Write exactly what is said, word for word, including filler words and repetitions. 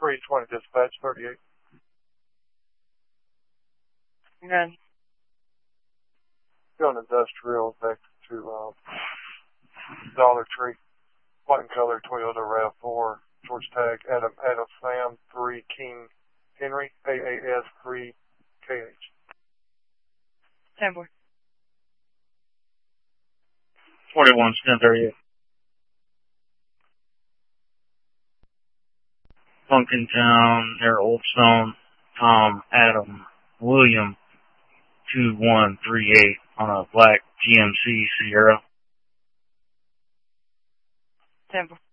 three twenty dispatch, thirty-eight. None. Going industrial back to um, Dollar Tree. White and color Toyota RAV four. George Tag, Adam, Adam Sam, three King Henry, A A S three K H. ten four. forty-one, ten thirty-eight. Funkintown, near Old Stone, Tom, Adam, William, two one three eight on a black G M C Sierra. ten four.